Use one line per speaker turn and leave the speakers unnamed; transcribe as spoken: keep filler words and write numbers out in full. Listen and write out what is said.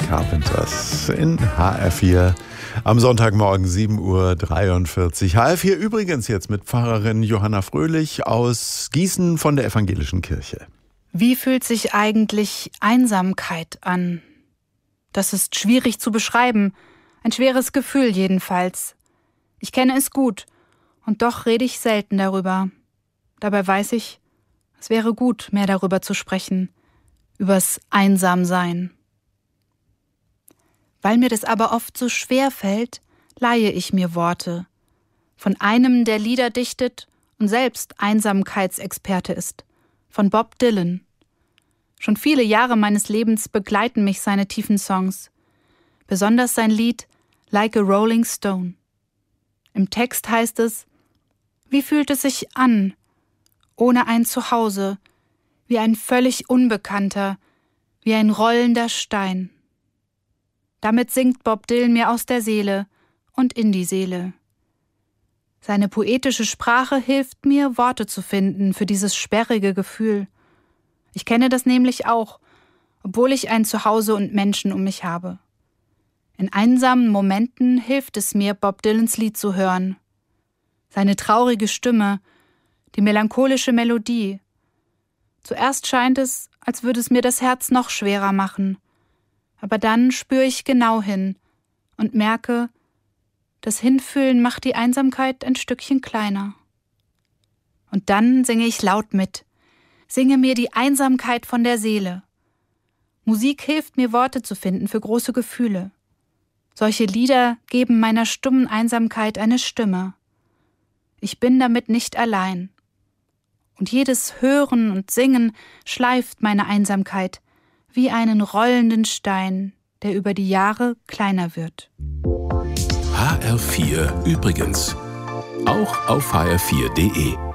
Carpenters in H R vier am Sonntagmorgen sieben Uhr dreiundvierzig. H R vier übrigens jetzt mit Pfarrerin Johanna Fröhlich aus Gießen von der Evangelischen Kirche.
Wie fühlt sich eigentlich Einsamkeit an? Das ist schwierig zu beschreiben. Ein schweres Gefühl jedenfalls. Ich kenne es gut und doch rede ich selten darüber. Dabei weiß ich, es wäre gut, mehr darüber zu sprechen. Übers Einsamsein. Weil mir das aber oft so schwer fällt, leihe ich mir Worte. Von einem, der Lieder dichtet und selbst Einsamkeitsexperte ist. Von Bob Dylan. Schon viele Jahre meines Lebens begleiten mich seine tiefen Songs. Besonders sein Lied Like a Rolling Stone. Im Text heißt es: Wie fühlt es sich an, ohne ein Zuhause, wie ein völlig Unbekannter, wie ein rollender Stein. Damit singt Bob Dylan mir aus der Seele und in die Seele. Seine poetische Sprache hilft mir, Worte zu finden für dieses sperrige Gefühl. Ich kenne das nämlich auch, obwohl ich ein Zuhause und Menschen um mich habe. In einsamen Momenten hilft es mir, Bob Dylans Lied zu hören. Seine traurige Stimme, die melancholische Melodie. Zuerst scheint es, als würde es mir das Herz noch schwerer machen. Aber dann spüre ich genau hin und merke, das Hinfühlen macht die Einsamkeit ein Stückchen kleiner. Und dann singe ich laut mit, singe mir die Einsamkeit von der Seele. Musik hilft mir, Worte zu finden für große Gefühle. Solche Lieder geben meiner stummen Einsamkeit eine Stimme. Ich bin damit nicht allein. Und jedes Hören und Singen schleift meine Einsamkeit wie einen rollenden Stein, der über die Jahre kleiner wird.
H R vier übrigens. Auch auf h r vier punkt de.